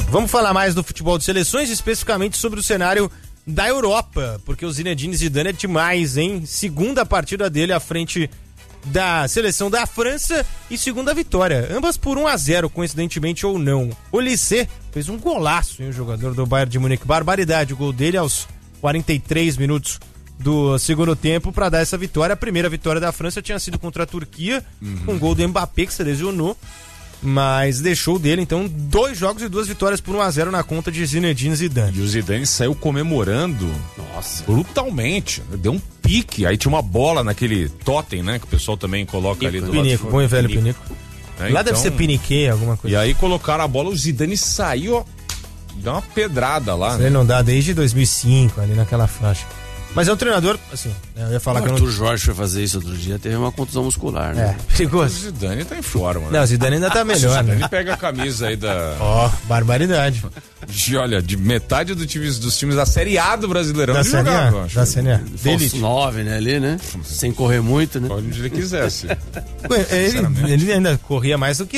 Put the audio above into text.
Vamos falar mais do futebol de seleções, especificamente sobre o cenário da Europa, porque o Zinedine Zidane é demais, hein? Segunda partida dele à frente da seleção da França e segunda vitória, ambas por 1-0, coincidentemente ou não. O Olise fez um golaço, hein, o jogador do Bayern de Munique, barbaridade, o gol dele aos 43 minutos do segundo tempo para dar essa vitória. A primeira vitória da França tinha sido contra a Turquia, com um gol do Mbappé que se lesionou, mas deixou dele, então 2 jogos e 2 vitórias por 1-0 na conta de Zinedine Zidane. E o Zidane saiu comemorando, brutalmente, deu um pique, aí tinha uma bola naquele totem, né, que o pessoal também coloca ali do Pinico, lado. bom e velho Pinico. Né, Lá então, deve ser Piniquê, alguma coisa. E aí colocaram a bola, o Zidane saiu, ó, deu uma pedrada lá. Ele não dá desde 2005, ali naquela faixa. Mas é um treinador, assim, eu ia falar o que eu Arthur não... Jorge foi fazer isso outro dia, teve uma contusão muscular, né? O perigoso. Zidane tá em forma, né? Não, o Zidane ainda tá melhor, Zidane né? pega a camisa aí da... Barbaridade. De metade dos times da Série A do Brasileirão. Da Série A, da Série A. Falso 9, né, ali, né? Sem correr muito, né? Pode onde ele quisesse. Ele ainda corria mais do que